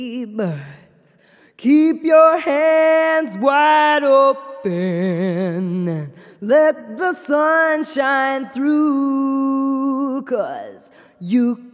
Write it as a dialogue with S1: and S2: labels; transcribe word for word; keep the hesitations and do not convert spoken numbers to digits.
S1: Birds, keep your hands wide open and let the sun shine through, 'cause you